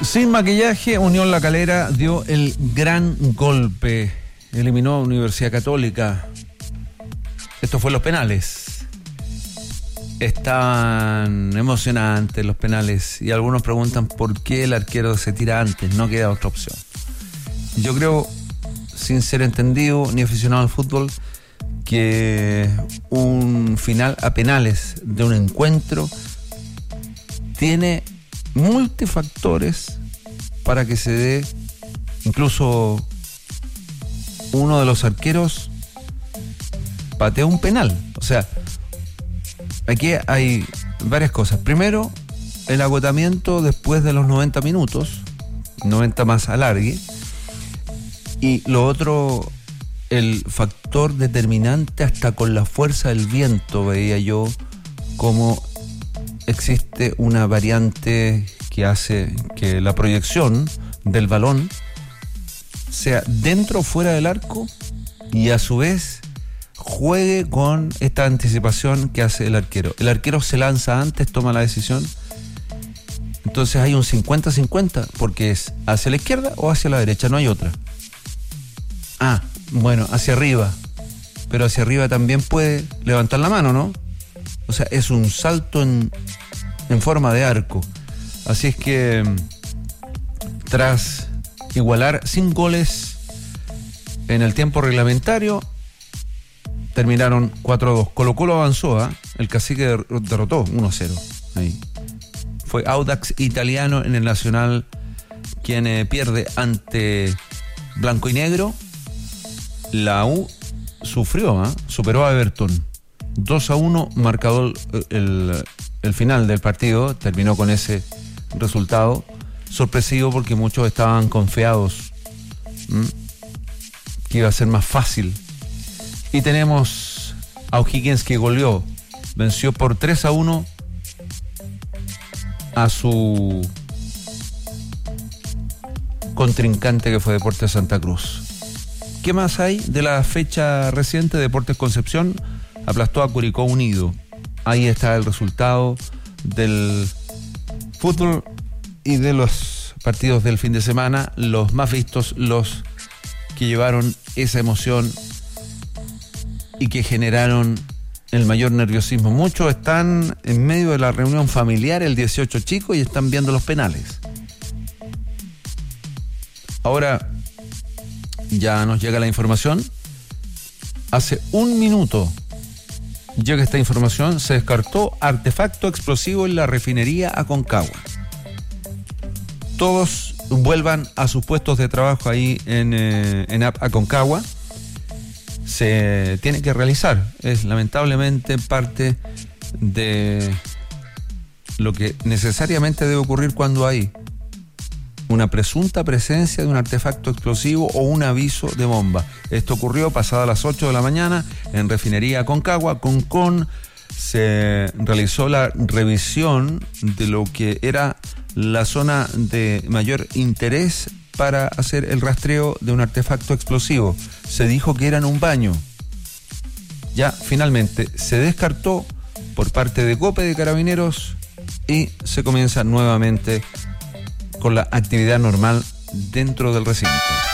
Sin maquillaje, Unión La Calera dio el gran golpe. Eliminó a Universidad Católica. Esto fue los penales. Estaban emocionantes los penales. Y algunos preguntan por qué el arquero se tira antes. No queda otra opción. Yo creo, sin ser entendido ni aficionado al fútbol, que un final a penales de un encuentro tiene multifactores para que se dé. Incluso uno de los arqueros patea un penal. O sea, aquí hay varias cosas. Primero, el agotamiento después de los 90 minutos, 90 más alargue. Y lo otro, el factor determinante hasta con la fuerza del viento. Veía yo cómo existe una variante que hace que la proyección del balón sea dentro o fuera del arco y a su vez juegue con esta anticipación que hace el arquero. El arquero se lanza antes, toma la decisión. Entonces hay un 50-50 porque es hacia la izquierda o hacia la derecha, no hay otra. Bueno, hacia arriba. Pero hacia arriba también puede levantar la mano, ¿no? O sea, es un salto en forma de arco. Así es que tras igualar sin goles en el tiempo reglamentario, terminaron 4-2. Colo-Colo avanzó, el Cacique derrotó 1-0. Ahí. Fue Audax Italiano en el Nacional quien pierde ante Blanco y Negro. La U sufrió, superó a Everton. 2-1, marcador el final del partido, terminó con ese resultado sorpresivo porque muchos estaban confiados que iba a ser más fácil. Y tenemos a O'Higgins que goleó, venció por 3-1 a su contrincante que fue Deportes Santa Cruz. ¿Qué más hay de la fecha reciente? Deportes Concepción aplastó a Curicó Unido. Ahí está el resultado del fútbol y de los partidos del fin de semana, los más vistos, los que llevaron esa emoción y que generaron el mayor nerviosismo. Muchos están en medio de la reunión familiar el 18 chico y están viendo los penales. Ahora ya nos llega la información. Hace un minuto llega esta información. Se descartó artefacto explosivo en la refinería Aconcagua. Todos vuelvan a sus puestos de trabajo ahí en Aconcagua. Se tiene que realizar. Es lamentablemente parte de lo que necesariamente debe ocurrir cuando hay una presunta presencia de un artefacto explosivo o un aviso de bomba. Esto ocurrió pasadas las 8 de la mañana en refinería Aconcagua. Concon se realizó la revisión de lo que era la zona de mayor interés para hacer el rastreo de un artefacto explosivo. Se dijo que era en un baño. Ya finalmente se descartó por parte de COPE de Carabineros y se comienza nuevamente con la actividad normal dentro del recinto.